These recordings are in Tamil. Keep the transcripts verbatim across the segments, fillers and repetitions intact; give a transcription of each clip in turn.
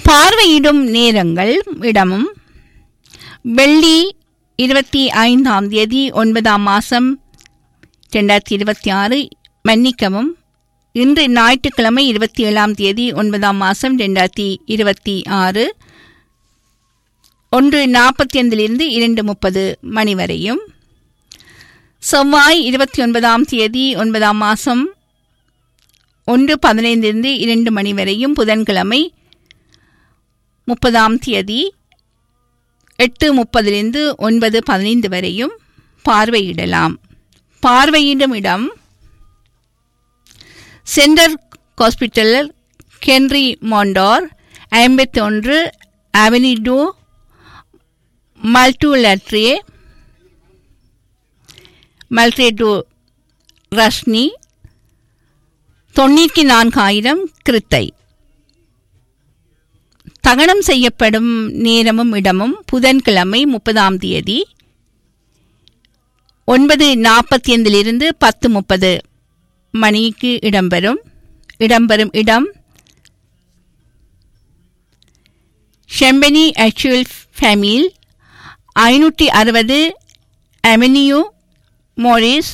பார்வையிடும் நேரங்கள் இடமும் வெள்ளி இருபத்தி ஐந்தாம் தேதி ஒன்பதாம் மாதம் ரெண்டாயிரத்தி இருபத்தி ஆறு மன்னிக்கவும் இன்று ஞாயிற்றுக்கிழமை இருபத்தி ஏழாம் தேதி ஒன்பதாம் மாதம் ரெண்டாயிரத்தி இருபத்தி ஆறு ஒன்று நாற்பத்தி ஐந்திலிருந்து இரண்டு முப்பது மணி வரையும். செவ்வாய் இருபத்தி ஒன்பதாம் தேதி ஒன்பதாம் மாதம் ஒன்று பதினைந்திலிருந்து இரண்டு மணி வரையும். புதன்கிழமை முப்பதாம் தேதி எட்டு முப்பதிலிருந்து ஒன்பது பதினைந்து வரையும் பார்வையிடலாம். பார்வையிடும் இடம் சென்டர் ஹாஸ்பிட்டல் கென்ரி மாண்டோர் ஐம்பத்தி ஒன்று அவெனிடோ மல்டூலட்ரே மல்ட்ரேடோ ரஷ்னி தொண்ணூற்றி நான்காயிரம் கிருத்தை. தகனம் செய்யப்படும் நேரமும் இடமும் புதன்கிழமை முப்பதாம் தேதி ஒன்பது நாற்பத்தி ஐந்திலிருந்து பத்து முப்பது மணிக்கு இடம்பெறும். இடம்பெறும் இடம் ஷெம்பனி ஆக்சுவல் ஃபேமில் ஐநூற்றி அறுபது அவென்யூ மோரிஸ்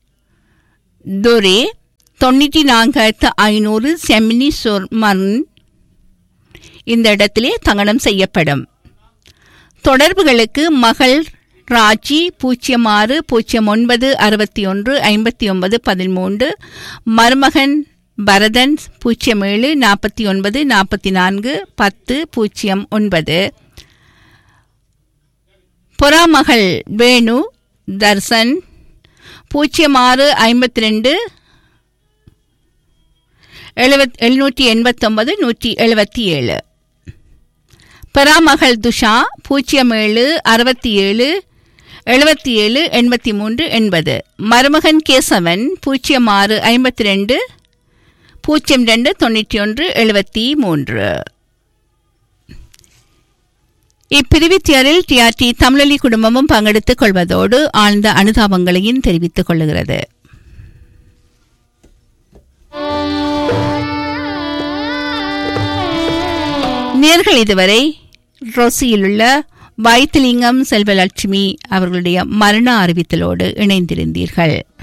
டோரே தொண்ணூற்றி நான்காயிரத்து ஐநூறு செமினி சோர்மன். இந்த இடத்திலே தகனம் செய்யப்படும். தொடர்புகளுக்கு மகள் ராஜி பூஜ்ஜியம் ஆறு பூஜ்ஜியம் ஒன்பது அறுபத்தி ஒன்று ஐம்பத்தி ஒன்பது பதிமூன்று, மருமகன் பரதன் பூஜ்ஜியம் ஏழு நாற்பத்தி ஒன்பது நாற்பத்தி நான்கு பத்து பூஜ்ஜியம் ஒன்பது, புறாமகள் வேணு தர்சன் பூஜ்ஜியம் ஆறு ஐம்பத்தி ரெண்டு எழுபத் எழுநூற்றி எண்பத்தொன்பது நூற்றி எழுபத்தி ஏழு, பராமகள் துஷா பூஜ்ஜியம் ஏழு அறுபத்தி ஏழு எழுபத்தி ஏழு எண்பத்தி மூன்று எண்பது, மருமகன் கேசவன் பூஜ்ஜியம் ஆறு ஐம்பத்தி ரெண்டு பூஜ்ஜியம் ரெண்டு தொண்ணூற்றி ஒன்று எழுபத்தி மூன்று. இப்பிரிவித்தியரில் டிஆர்டி தமிழொலி குடும்பமும் பங்கெடுத்துக் கொள்வதோடு ஆழ்ந்த அனுதாபங்களையும் தெரிவித்துக் கொள்ளுகிறது. நேர்கள் இதுவரை ரோசியிலுள்ள வைத்திலிங்கம் செல்வலட்சுமி அவர்களுடைய மரண அறிவித்தலோடு இணைந்திருந்தீர்கள்.